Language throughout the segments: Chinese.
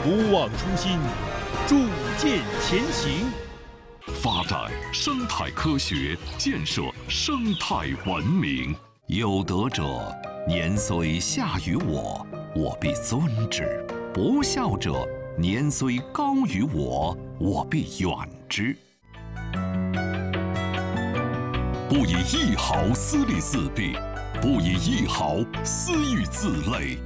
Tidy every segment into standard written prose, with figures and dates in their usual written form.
不忘初心，铸剑前行。 发展生态科学，建设生态文明。有德者，年虽下于我，我必尊之；不孝者，年虽高于我，我必远之。不以一毫私利自弊，不以一毫私欲自累。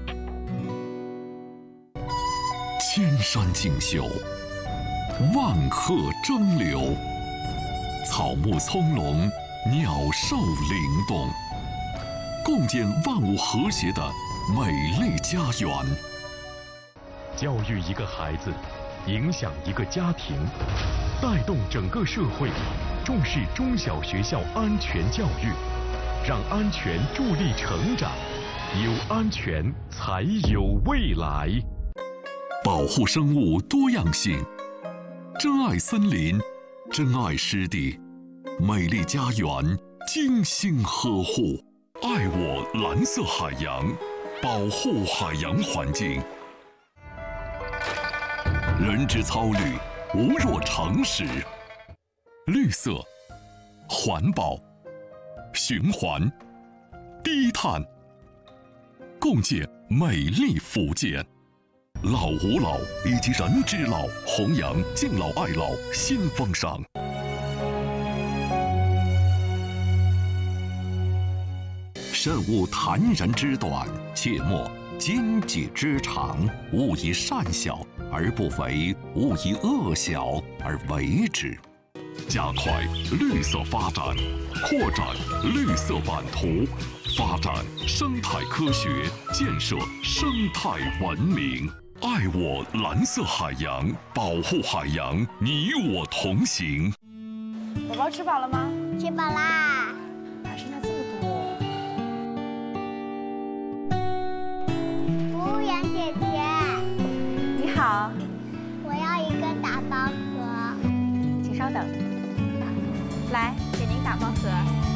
千山竞秀，万壑争流，草木葱茏，鸟兽灵动，共建万物和谐的美丽家园。 教育一个孩子，影响一个家庭，带动整个社会，重视中小学校安全教育，让安全助力成长，有安全才有未来。 保护生物多样性，珍爱森林，珍爱湿地，美丽家园精心呵护。爱我蓝色海洋，保护海洋环境。人之操虑，无若常识。绿色、环保、循环、低碳，共建美丽福建。老吾老以及人之老，弘扬敬老爱老新风尚。慎勿谗人之短，切莫奸己之长。勿以善小而不为，勿以恶小而为之。加快绿色发展，扩展绿色版图，发展生态科学，建设生态文明。爱我蓝色海洋，保护海洋，你我同行。 宝宝吃饱了吗？ 吃饱啦。 哪剩下这么多？ 服务员姐姐， 你好， 我要一个打包盒。 请稍等。来，给您打包盒。